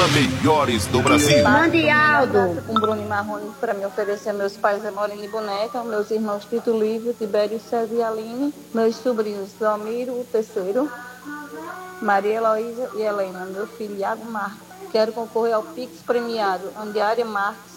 melhores do Brasil. Mande Aldo. Com Bruno e Marrone para me oferecer meus pais Emolina e Boneca, meus irmãos Tito Lívio, Tibério, César e Aline, meus sobrinhos Dalmiro, o terceiro, Maria Heloísa e Helena, meu filho Iago Marques. Quero concorrer ao Pix premiado, Andiária Marques,